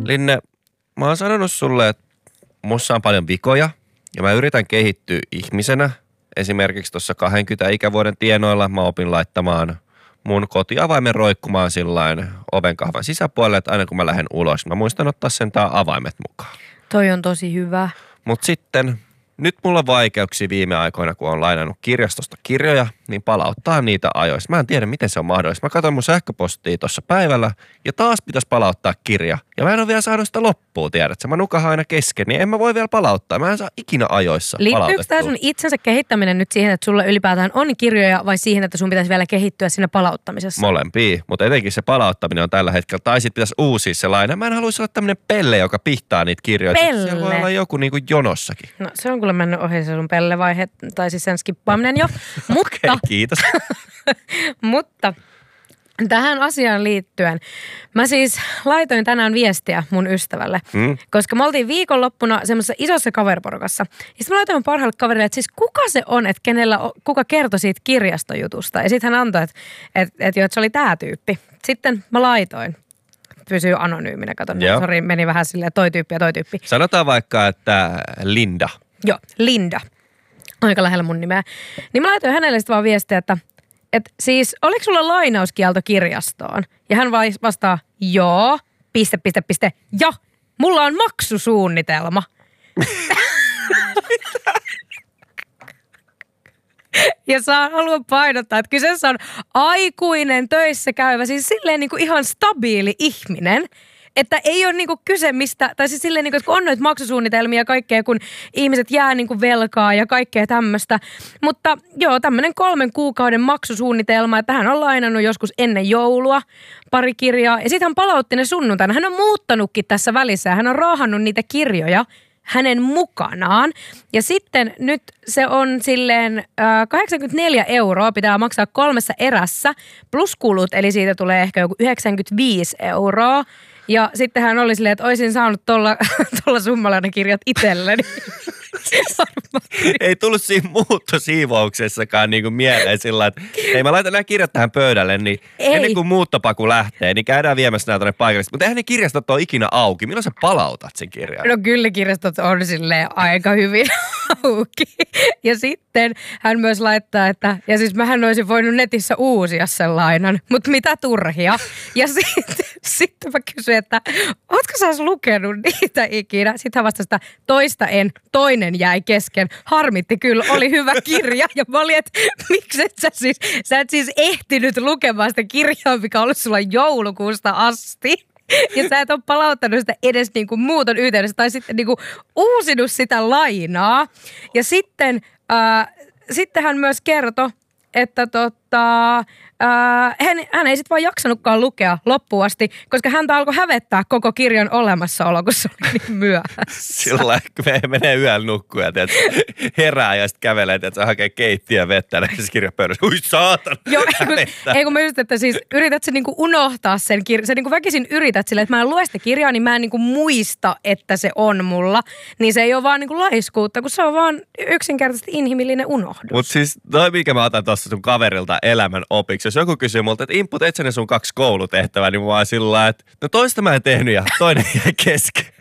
Linne, mä oon sanonut sulle, että mussa on paljon vikoja ja mä yritän kehittyä ihmisenä. Esimerkiksi tuossa 20 ikävuoden tienoilla mä opin laittamaan mun kotiavaimen roikkumaan sillain ovenkahvan sisäpuolelle, että aina kun mä lähden ulos, mä muistan ottaa sen avaimet mukaan. Toi on tosi hyvä. Mut sitten, nyt mulla on vaikeuksia viime aikoina, kun on lainannut kirjastosta kirjoja, niin palauttaa niitä ajoissa. Mä en tiedä, miten se on mahdollista. Mä katsoin mun sähköpostia tuossa päivällä ja taas pitäisi palauttaa kirja. Ja mä en ole vielä saanut sitä loppuun, tiedätkö? Mä nukahan aina kesken, niin en mä voi vielä palauttaa. Mä en saa ikinä ajoissa palautettua. Liittyykö tämä sun itsensä kehittäminen nyt siihen, että sulla ylipäätään on kirjoja vai siihen, että sun pitäisi vielä kehittyä siinä palauttamisessa? Molempia, mutta etenkin se palauttaminen on tällä hetkellä. Tai sit pitäisi uusia se laina. Mä en haluaisi olla tämmönen pelle, joka pihtaa niitä kirjoja. Pelle? Siellä voi olla joku niinku jonossakin. No se on kyllä mennyt ohi se sun pellevaihe, tai siis sen skippaaminen jo. Mutta, Okei, kiitos. mutta tähän asiaan liittyen, mä siis laitoin tänään viestiä mun ystävälle, koska me oltiin viikonloppuna semmoisessa isossa kaveriporukassa. Ja sitten mä laitoin mun parhaalle kaverille, että siis kuka se on, että kuka kertoi siitä kirjastojutusta. Ja sitten hän antoi, että se oli tää tyyppi. Sitten mä laitoin. Pysyy anonyyminä, katon. Sori, meni vähän silleen toi tyyppi ja toi tyyppi. Sanotaan vaikka, että Linda. Joo, Linda. Aika lähellä mun nimeä. Niin mä laitoin hänelle sitten vaan viestiä, että siis oliko sulla lainauskielto kirjastoon? Ja hän vastaa, joo, ... ja mulla on maksusuunnitelma. Ja haluan painottaa, että kyseessä on aikuinen töissä käyvä, siis silleen niin kuin ihan stabiili ihminen. Että ei ole niinku kyse mistä, tai siis silleen niinku, että kun on noita maksusuunnitelmia ja kaikkea, kun ihmiset jää niinku velkaa ja kaikkea tämmöistä. Mutta joo, tämmöinen 3 kuukauden maksusuunnitelma, että hän on lainannut joskus ennen joulua pari kirjaa. Ja sitten hän palautti ne sunnuntaina. Hän on muuttanutkin tässä välissä ja hän on raahannut niitä kirjoja hänen mukanaan. Ja sitten nyt se on silleen 84 € pitää maksaa 3 erässä plus kulut, eli siitä tulee ehkä joku 95 €. Ja sitten hän oli silleen, että olisin saanut tuolla summalla ne kirjat itselleni. Ei tullut siinä muuttosiivouksessakaan niinku mieleen sillä, että hei mä laitan nämä kirjat tähän pöydälle, niin ennen kuin muuttopaku lähtee, niin käydään viemässä nämä tuonne paikalle. Mutta eihän ne kirjastot ole ikinä auki. Milloin sä palautat sen kirjan? No kyllä kirjastot on silleen aika hyvin auki. Ja sitten hän myös laittaa, että ja siis mähän olisin voinut netissä uusia sen lainan, mutta mitä turhia. Ja sitten mä kysyin, että ootko sä lukenut niitä ikinä? Sitten hän vastasi, että toista en, toinen jäi kesken. Harmitti kyllä, oli hyvä kirja. Ja mä olin, että miksi sä et siis ehtinyt lukemaan sitä kirjaa, mikä on ollut sulla joulukuusta asti. Ja sä et ole palauttanut sitä edes niinku muuton yhteydessä tai sitten niinku uusinut sitä lainaa. Ja sitten hän myös kertoi, että hän ei sitten vaan jaksanutkaan lukea loppuun asti, koska häntä alkoi hävettää koko kirjan olemassaolo, kun se oli niin myöhässä. Sillä menee yöllä nukkuun ja herää ja sitten kävelee, että se hakee keittiön vettä näissä kirjapöydässä. Ui saatan, joo, ei kun mä just, että siis yrität sä niinku unohtaa sen kirjan. Sä niinku väkisin yrität silleen, että mä en lue sitä kirjaa, niin mä en niinku muista, että se on mulla. Niin se ei ole vaan niinku laiskuutta, kun se on vaan yksinkertaisesti inhimillinen unohdus. Mutta siis toi, mikä mä otan tuossa sun kaverilta elämän opiksi. Jos joku kysyy multa, että input, et sä ne sun 2 koulutehtävää, niin mä vaan sillä että no toista mä en tehnyt ja toinen jäi kesken.